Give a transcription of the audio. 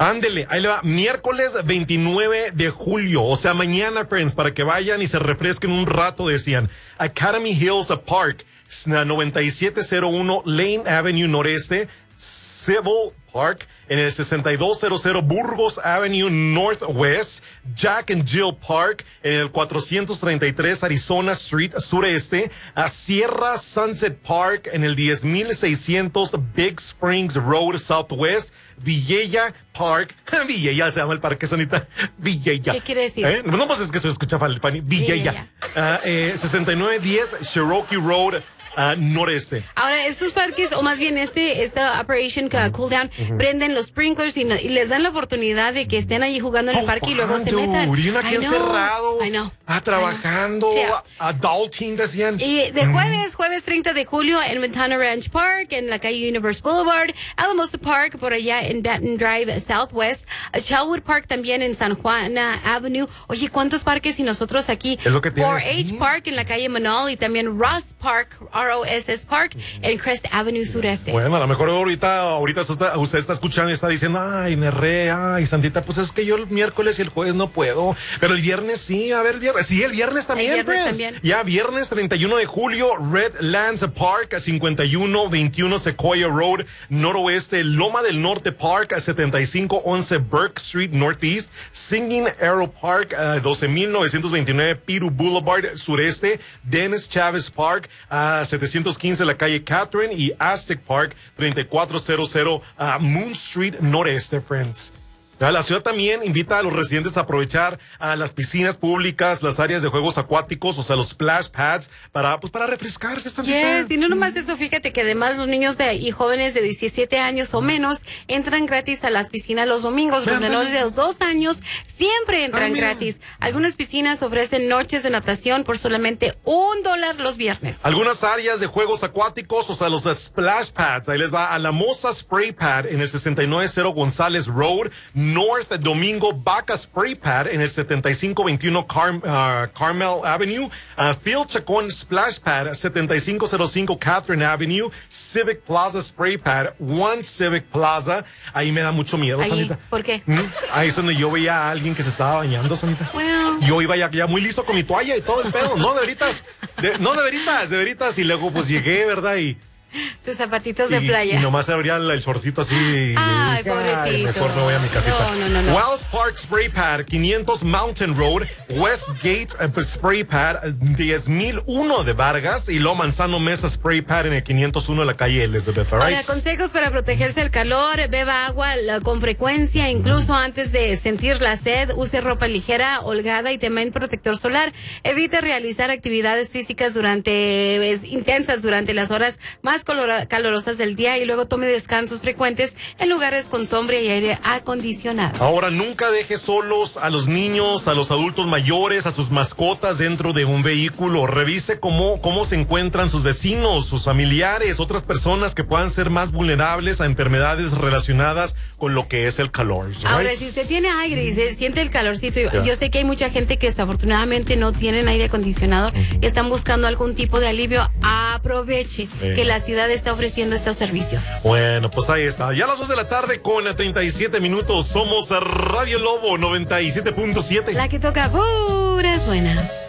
Ándele, ahí le va. Miércoles 29 de julio, o sea, mañana, friends, para que vayan y se refresquen un rato, decían. Academy Hills Park, 9701 Lane Avenue Noreste, Civil Park, en el 6200 Burgos Avenue Northwest, Jack and Jill Park, en el 433 Arizona Street Sureste, a Sierra Sunset Park, en el 10600 Big Springs Road Southwest, Villella Park. Villella se llama el parque, Sonita. Villella. ¿Qué quiere decir? No, pues es que se escucha Fanny. Villella. 6910 Cherokee Road, noreste. Ahora, estos parques, o más bien esta Operation Cool Down, prenden los sprinklers y les dan la oportunidad de que estén allí jugando en el parque y luego se metan. Y uno aquí encerrado, trabajando, adulting, decían. Y de jueves 30 de julio en Montana Ranch Park, en la calle Universe Boulevard, Alamosa Park, por allá en Baton Drive Southwest, Shelwood Park también en San Juan Avenue. Oye, ¿cuántos parques? Y nosotros aquí, 4H Park en la calle Manal y también Ross Park, ROSS Park, en Crest Avenue Sureste. Bueno, a lo mejor ahorita usted está escuchando y está diciendo, ay, Nerre, ay, Santita, pues es que yo el miércoles y el jueves no puedo, pero el viernes sí, a ver, el viernes. Sí, el viernes también, el viernes también. Ya, viernes 31 de julio, Redlands Park, 5121 Sequoia Road, noroeste, Loma del Norte Park, 7511 Burke Street, Northeast, Singing Arrow Park, 12929 Piru Boulevard, sureste, Dennis Chavez Park, 715 la calle Catherine, y Aztec Park, 3400 Moon Street, noreste, friends. La ciudad también invita a los residentes a aprovechar las piscinas públicas, las áreas de juegos acuáticos, o sea, los splash pads, para refrescarse. Yes, y no nomás eso, fíjate que además los niños y jóvenes de 17 años o menos entran gratis a las piscinas los domingos. Los menores de 2 años siempre entran gratis. Algunas piscinas ofrecen noches de natación por solamente $1 los viernes. Algunas áreas de juegos acuáticos, o sea, los splash pads, ahí les va. Alamosa Spray Pad en el 690 González Road, North Domingo Vaca Spray Pad en el 7521 Carmel Avenue, Phil Chacón Splash Pad 7505 Catherine Avenue, Civic Plaza Spray Pad, One Civic Plaza. Ahí me da mucho miedo, Sanita. ¿Por qué? Ahí es donde yo veía a alguien que se estaba bañando, Sanita. Well. Yo iba ya muy listo con mi toalla y todo el pedo, no de veritas, de veritas, y luego pues llegué, ¿verdad? Y tus zapatitos de playa. Y nomás se abría el shortcito así. Ay, pobrecito. Mejor me voy a mi casita. No. Wells Park Spray Pad, 500 Mountain Road, Westgate Spray Pad, 10001 de Vargas, y luego Manzano Mesa Spray Pad en el 501 de la calle Elizabeth. Ahora, consejos para protegerse del calor: beba agua con frecuencia, incluso antes de sentir la sed. Use ropa ligera, holgada y también protector solar. Evite realizar actividades físicas intensas durante las horas más calurosas del día, y luego tome descansos frecuentes en lugares con sombra y aire acondicionado. Ahora, nunca deje solos a los niños, a los adultos mayores, a sus mascotas dentro de un vehículo. Revise cómo se encuentran sus vecinos, sus familiares, otras personas que puedan ser más vulnerables a enfermedades relacionadas con lo que es el calor. Right? Ahora, si usted tiene aire y se siente el calorcito, yo sé que hay mucha gente que desafortunadamente no tienen aire acondicionado y están buscando algún tipo de alivio. Aproveche que la ciudad está ofreciendo estos servicios. Bueno, pues ahí está. Ya a las 2 de la tarde con 37 minutos. Somos Radio Lobo 97.7. La que toca puras buenas.